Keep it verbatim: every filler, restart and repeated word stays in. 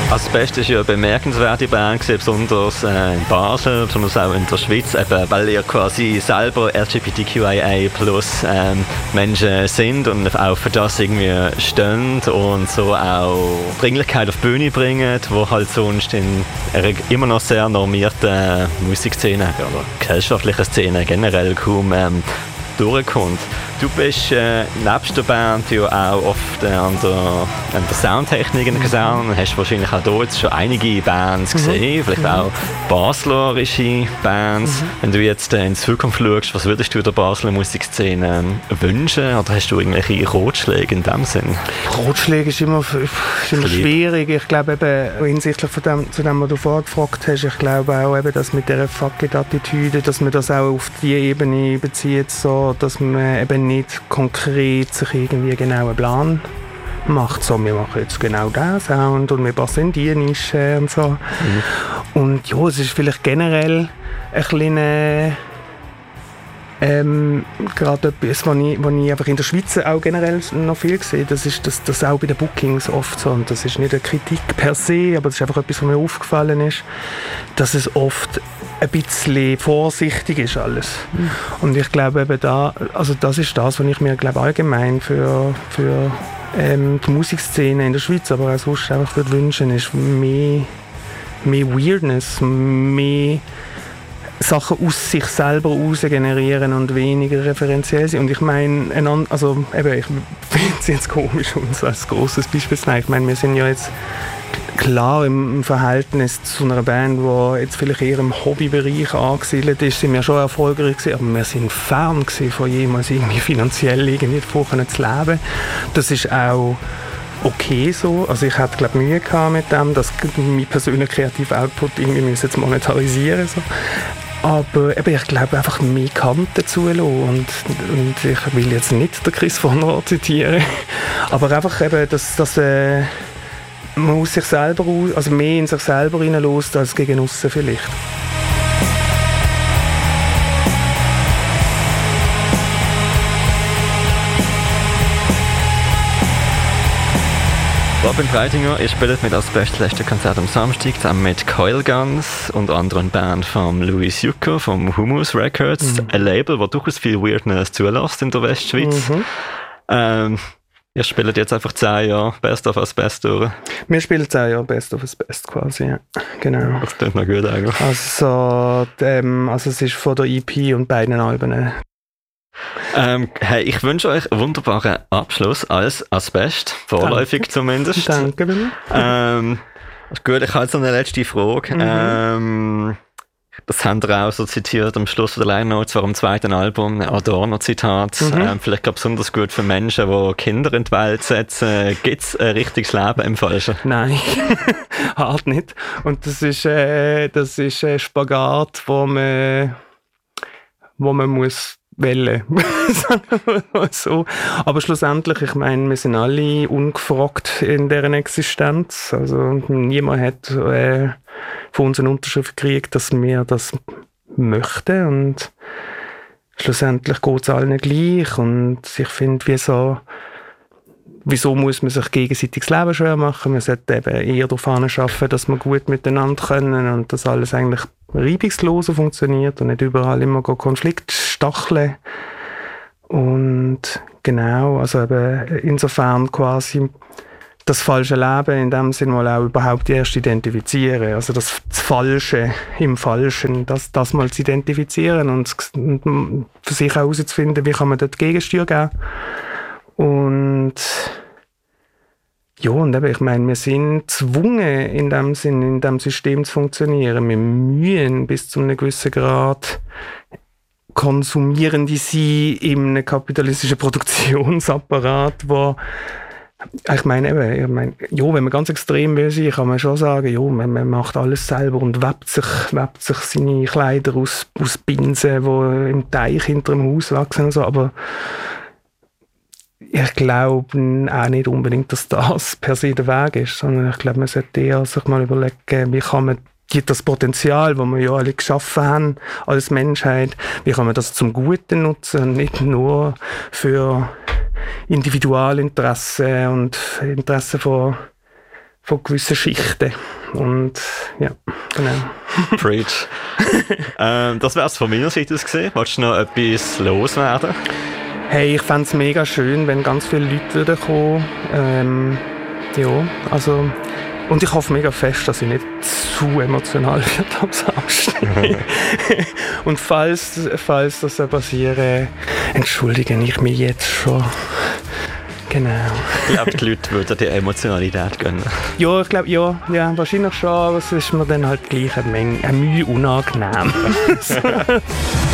Asbest ist ja eine bemerkenswerte Band, besonders äh, in Basel, besonders auch in der Schweiz, eben, weil ihr quasi selber L G B T Q I A plus ähm, Menschen sind und auch für das irgendwie stehen und so auch Dringlichkeit auf die Bühne bringen, wo halt sonst in einer immer noch sehr normierten Musikszene oder gesellschaftlichen Szene generell kaum ähm, durchkommt. Du bist äh, nebst der Band ja auch oft äh, an, der, an der Soundtechnik in der Gesang. Hast wahrscheinlich auch dort schon einige Bands gesehen, mhm. vielleicht auch baslerische Bands. Mhm. Wenn du jetzt äh, in die Zukunft schaust, was würdest du der Basler Musikszene äh, wünschen? Oder hast du irgendwelche Ratschläge in dem Sinn? Ratschläge ist immer, ist immer schwierig. Ich glaube eben, hinsichtlich von dem, zu dem, was du vorher gefragt hast, ich glaube auch eben, dass mit dieser Fuck-it-Attitüde, dass man das auch auf die Ebene bezieht, so, dass man eben nicht konkret sich irgendwie genau einen Plan macht. So, wir machen jetzt genau diesen Sound und wir passen in diese Nische und so. Mhm. Und ja, es ist vielleicht generell ein kleiner ähm, gerade etwas, was ich, was ich einfach in der Schweiz auch generell noch viel sehe, das ist das, das auch bei den Bookings oft so, und das ist nicht eine Kritik per se, aber das ist einfach etwas, was mir aufgefallen ist, dass es oft ein bisschen vorsichtig ist alles. Mhm. Und ich glaube eben da, also das ist das, was ich mir glaube allgemein für, für ähm, die Musikszene in der Schweiz, aber auch sonst einfach würde wünschen, ist mehr, mehr Weirdness, mehr Sachen aus sich selber raus generieren und weniger referenziell sind. Und ich meine, also eben, ich finde es jetzt komisch, uns als grosses Beispiel zu nehmen. Ich meine, wir sind ja jetzt klar im Verhältnis zu einer Band, die jetzt vielleicht eher im Hobbybereich angesiedelt ist, sind wir schon erfolgreich gewesen, aber wir sind fern gewesen von jemals irgendwie finanziell irgendwie davon zu leben. Das ist auch okay so. Also ich hatte glaube Mühe gehabt mit dem, dass mein persönlicher kreativer Output irgendwie jetzt monetarisieren so. Aber eben, ich glaube einfach mehr Kanten zulassen und, und ich will jetzt nicht den Chris von Rohr zitieren, aber einfach eben, dass, dass äh, man aus sich selber, also mehr in sich selber hineinlässt als gegen aussen vielleicht. Robin Breitinger, ihr spielt mit Asbest das letzte Konzert am Samstag zusammen mit Coil Guns und anderen Band von Louis Jucker vom Humus Records, mhm. ein Label, das durchaus viel Weirdness zulässt in der Westschweiz. Mhm. Ähm, ihr spielt jetzt einfach zehn Jahre Best of Asbest durch. Wir spielen zehn Jahre Best of Asbest quasi, ja. Genau. Das klingt noch gut eigentlich. Also, ähm, also es ist von der E P und beiden Alben. Ähm, hey, ich wünsche euch einen wunderbaren Abschluss als Asbest, vorläufig Danke. Zumindest. Danke, bitte. Ähm, gut, ich habe jetzt noch eine letzte Frage. Mhm. Ähm, das haben wir auch so zitiert am Schluss der Line Notes vor dem zweiten Album, ein Adorno-Zitat. Mhm. Ähm, vielleicht auch besonders gut für Menschen, die Kinder in die Welt setzen. Gibt es ein richtiges Leben im Falschen? Nein, halt nicht. Und das ist, äh, das ist ein Spagat, wo man, wo man muss Welle, sagen wir mal so. Aber schlussendlich, ich meine, wir sind alle ungefragt in deren Existenz. Also niemand hat äh, von uns eine Unterschrift gekriegt, dass wir das möchten. Und schlussendlich geht es allen gleich. Und ich finde, wieso, wieso muss man sich gegenseitig das Leben schwer machen? Man sollte eben eher darauf arbeiten, dass wir gut miteinander können und dass alles eigentlich reibungsloser funktioniert und nicht überall immer Konflikt stacheln. Und genau, also eben insofern quasi das falsche Leben in dem Sinne mal auch überhaupt erst identifizieren. Also das, das Falsche im Falschen, das, das mal zu identifizieren und, und für sich auch herauszufinden, wie kann man dort Gegensteuer geben. Und ja, und eben, ich meine, wir sind gezwungen, in dem Sinn, in dem System zu funktionieren. Wir müssen bis zu einem gewissen Grad konsumieren die sie in einem kapitalistischen Produktionsapparat, wo ich meine, eben, ich meine, ja, wenn man ganz extrem will sein, kann man schon sagen, ja, man, man macht alles selber und webt sich, webt sich seine Kleider aus, aus Binsen, die im Teich hinter dem Haus wachsen und so, aber ich glaube auch nicht unbedingt, dass das per se der Weg ist, sondern ich glaube, man sollte eher sich mal überlegen, wie kann man das Potenzial, das wir ja alle geschaffen haben als Menschheit, wie kann man das zum Guten nutzen und nicht nur für Individualinteressen und Interessen von, von gewissen Schichten. Und ja, genau. Preach. ähm, das wäre es von meiner Seite aus gesehen. Wolltest du noch etwas loswerden? Hey, ich fände es mega schön, wenn ganz viele Leute wiederkommen. Ähm, ja, also... Und ich hoffe mega fest, dass ich nicht zu emotional werde am Samstag. Und falls, falls das passiert, entschuldige ich mich jetzt schon. Genau. Ich glaube, die Leute würden die Emotionalität gönnen. Ja, ich glaube, ja, ja, wahrscheinlich schon, aber es ist mir dann halt gleich eine Menge, eine Mühe unangenehm.